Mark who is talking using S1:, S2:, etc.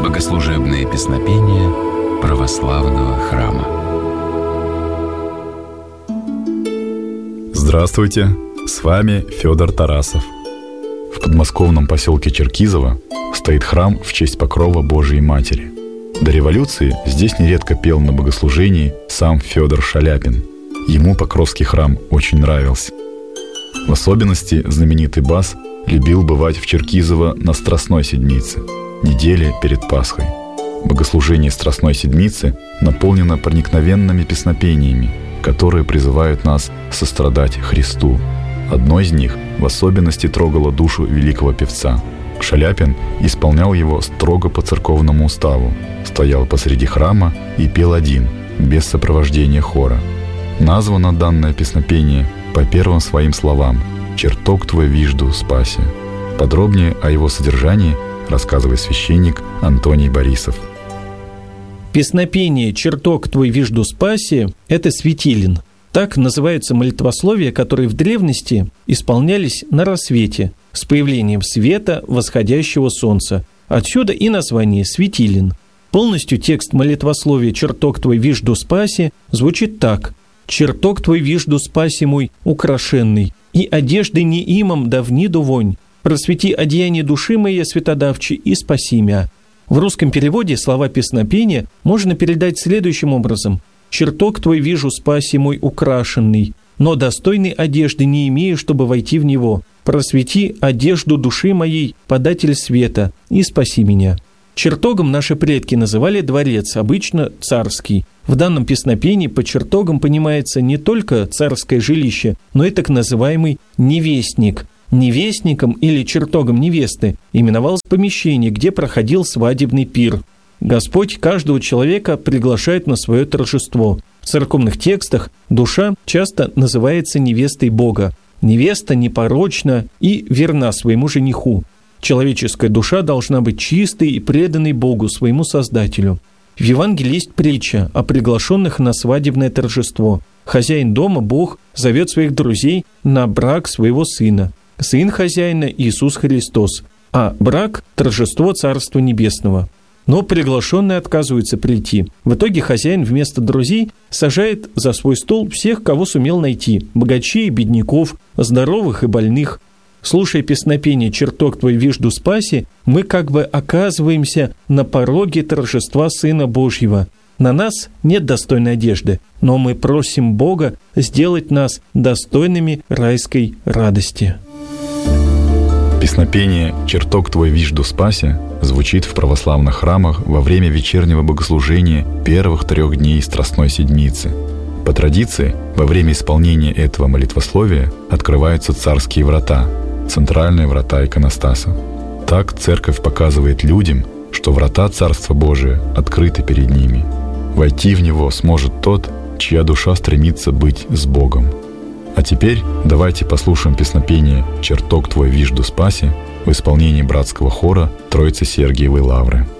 S1: Богослужебные песнопения православного храма.
S2: Здравствуйте, с вами Федор Тарасов. В подмосковном поселке Черкизово стоит храм в честь Покрова Божией Матери. До революции здесь нередко пел на богослужении сам Федор Шаляпин. Ему Покровский храм очень нравился. В особенности знаменитый бас любил бывать в Черкизово на Страстной Седмице, неделе перед Пасхой. Богослужение Страстной Седмицы наполнено проникновенными песнопениями, которые призывают нас сострадать Христу. Одно из них в особенности трогало душу великого певца. Шаляпин исполнял его строго по церковному уставу, стоял посреди храма и пел один, без сопровождения хора. Названо данное песнопение по первым своим словам «Чертог твой вижду, спаси». Подробнее о его содержании рассказывает священник Антоний Борисов.
S3: Песнопение «Чертог твой вижду, спаси» – это светилин. Так называются молитвословия, которые в древности исполнялись на рассвете с появлением света восходящего солнца. Отсюда и название «светилин». Полностью текст молитвословия «Чертог твой вижду, спаси» звучит так: «Чертог твой вижду, спаси мой украшенный, и одежды не имам да вниду вонь. Просвети одеяние души моей святодавчи и спаси мя». В русском переводе слова песнопения можно передать следующим образом: «Чертог твой вижу, спаси мой украшенный, но достойной одежды не имею, чтобы войти в него. Просвети одежду души моей, податель света, и спаси меня». Чертогом наши предки называли дворец, обычно царский. В данном песнопении под чертогом понимается не только царское жилище, но и так называемый невестник. Невестником или чертогом невесты именовалось помещение, где проходил свадебный пир. Господь каждого человека приглашает на свое торжество. В церковных текстах душа часто называется невестой Бога. Невеста непорочна и верна своему жениху. Человеческая душа должна быть чистой и преданной Богу, своему Создателю. В Евангелии есть притча о приглашенных на свадебное торжество. Хозяин дома, Бог, зовет своих друзей на брак своего сына. Сын хозяина – Иисус Христос, а брак – торжество Царства Небесного. Но приглашенные отказываются прийти. В итоге хозяин вместо друзей сажает за свой стол всех, кого сумел найти – богачей и бедняков, здоровых и больных. Слушая песнопение «Чертог твой вижду, спаси», мы как бы оказываемся на пороге торжества Сына Божьего. На нас нет достойной одежды, но мы просим Бога сделать нас достойными райской радости.
S2: Песнопение «Чертог твой вижду, спаси» звучит в православных храмах во время вечернего богослужения первых 3 дней Страстной Седмицы. По традиции, во время исполнения этого молитвословия открываются царские врата, центральные врата иконостаса. Так церковь показывает людям, что врата Царства Божия открыты перед ними. Войти в него сможет тот, чья душа стремится быть с Богом. А теперь давайте послушаем песнопение «Чертог твой вижду, спаси» в исполнении братского хора Троицы Сергиевой Лавры.